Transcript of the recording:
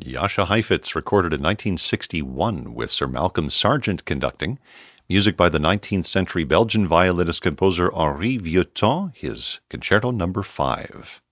Jascha Heifetz, recorded in 1961 with Sir Malcolm Sargent conducting. Music by the 19th century Belgian violinist composer Henri Vieuxtemps, his Concerto No. 5.